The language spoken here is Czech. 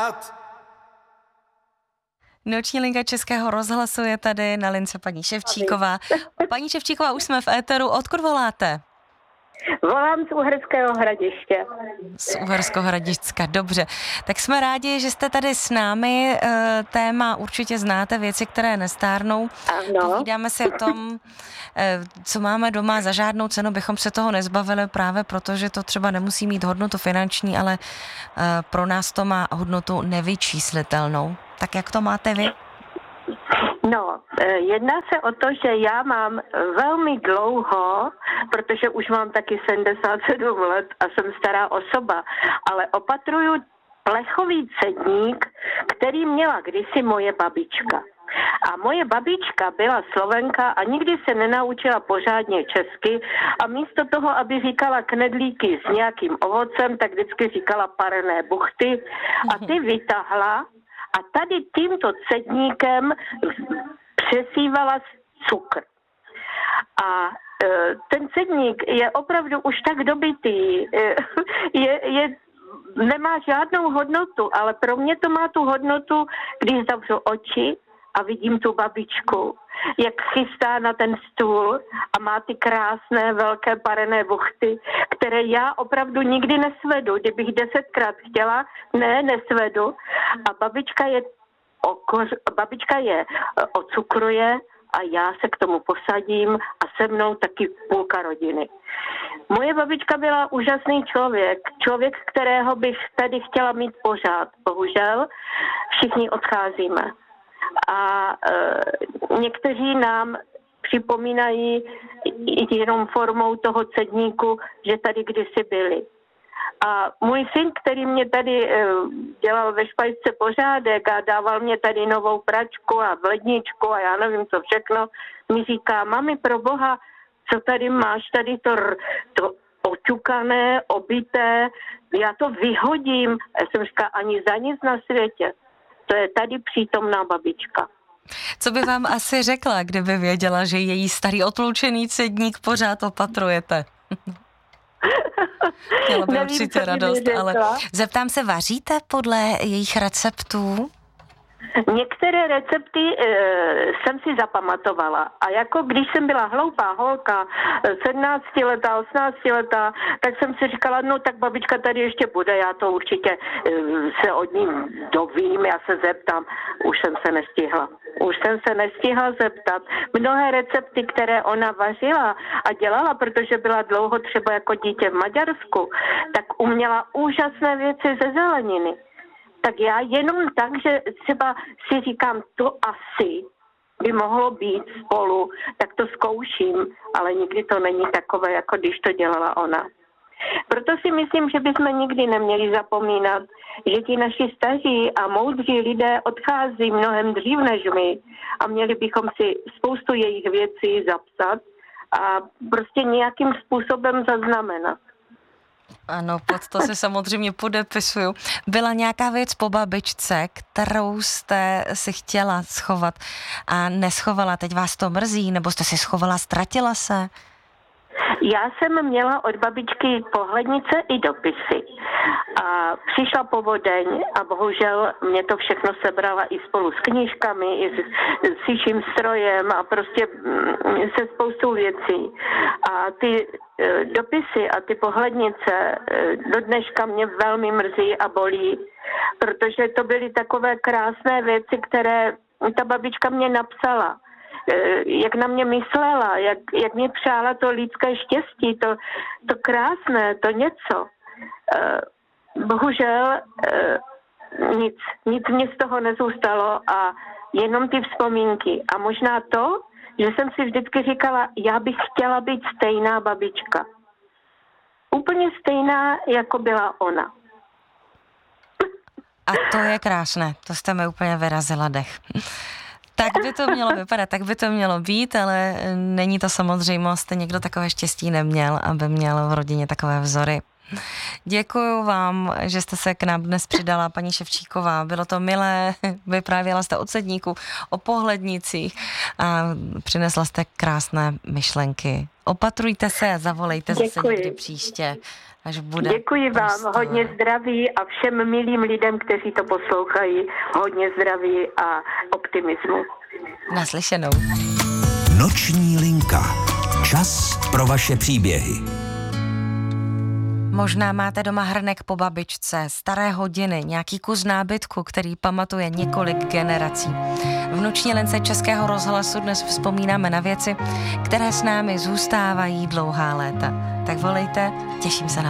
Noční linka Českého rozhlasu je tady, na lince paní Ševčíková. Paní Ševčíková, už jsme v éteru, odkud voláte? Volám z Uherského Hradiště. Z Uherského Hradišťska, dobře. Tak jsme rádi, že jste tady s námi. Téma určitě znáte, věci, které nestárnou. Ano. Povídáme si o tom, co máme doma, za žádnou cenu bychom se toho nezbavili, právě protože to třeba nemusí mít hodnotu finanční, ale pro nás to má hodnotu nevyčíslitelnou. Tak jak to máte vy? No, jedná se o to, že já mám velmi dlouho, protože už mám taky 77 let a jsem stará osoba, ale opatruju plechový cedník, který měla kdysi moje babička. A moje babička byla Slovenka a nikdy se nenaučila pořádně česky a místo toho, aby říkala knedlíky s nějakým ovocem, tak vždycky říkala parené buchty a ty vytahla a tady tímto cedníkem přesývala cukr. A ten cedník je opravdu už tak dobitý, nemá žádnou hodnotu, ale pro mě to má tu hodnotu, když zavřu oči a vidím tu babičku, jak chystá na ten stůl a má ty krásné velké parené buchty, které já opravdu nikdy nesvedu. Kdybych 10krát chtěla, nesvedu. A babička je ocukruje a já se k tomu posadím a se mnou taky půlka rodiny. Moje babička byla úžasný člověk, kterého bych tady chtěla mít pořád. Bohužel všichni odcházíme. A někteří nám připomínají jenom formou toho cedníku, že tady kdysi byli. A můj syn, který mě tady dělal ve špajsce pořádek a dával mě tady novou pračku a ledničku a já nevím co všechno, mi říká, mami, pro Boha, co tady máš, tady to oťukané, obité, já to vyhodím. Já jsem říkala, ani za nic na světě. To je tady přítomná babička. Co by vám asi řekla, kdyby věděla, že její starý otloučený cedník pořád opatrujete? Měla by určitě radost, ale zeptám se, vaříte podle jejich receptů? Některé recepty jsem si zapamatovala a jako když jsem byla hloupá holka, 17letá, 18letá, tak jsem si říkala, no tak babička tady ještě bude, já to určitě se od ní dovím, já se zeptám. Už jsem se nestihla zeptat. Mnohé recepty, které ona vařila a dělala, protože byla dlouho třeba jako dítě v Maďarsku, tak uměla úžasné věci ze zeleniny. Tak já jenom tak, že třeba si říkám, to asi by mohlo být spolu, tak to zkouším, ale nikdy to není takové, jako když to dělala ona. Proto si myslím, že bychom nikdy neměli zapomínat, že ti naši staří a moudří lidé odchází mnohem dřív než my a měli bychom si spoustu jejich věcí zapsat a prostě nějakým způsobem zaznamenat. Ano, pod to se samozřejmě podepisuju. Byla nějaká věc po babičce, kterou jste si chtěla schovat a neschovala, teď vás to mrzí, nebo jste si schovala, ztratila se? Já jsem měla od babičky pohlednice i dopisy a přišla povodeň a bohužel mě to všechno sebrala i spolu s knížkami, i s šíším strojem a prostě se spoustou věcí. A ty dopisy a ty pohlednice do dneška mě velmi mrzí a bolí, protože to byly takové krásné věci, které ta babička mě napsala. Jak na mě myslela, jak mě přála to lidské štěstí, to krásné, to něco. Bohužel nic mě z toho nezůstalo a jenom ty vzpomínky. A možná to, že jsem si vždycky říkala, já bych chtěla být stejná babička. Úplně stejná, jako byla ona. A to je krásné, to jste mi úplně vyrazila dech. Tak by to mělo vypadat, tak by to mělo být, ale není to samozřejmost. Někdo takové štěstí neměl, aby měl v rodině takové vzory. Děkuju vám, že jste se k nám dnes přidala, paní Ševčíková. Bylo to milé, vyprávěla jste o cedníku, o pohlednicích a přinesla jste krásné myšlenky Opatrujte se a zavolejte zase někdy příště, až bude. Děkuji vám, prostor. hodně zdraví a všem milým lidem, kteří to poslouchají, hodně zdraví a optimismu. Naslyšenou. Noční linka. Čas pro vaše příběhy. Možná máte doma hrnek po babičce, staré hodiny, nějaký kus nábytku, který pamatuje několik generací. V noční lince Českého rozhlasu dnes vzpomínáme na věci, které s námi zůstávají dlouhá léta. Tak volejte, těším se na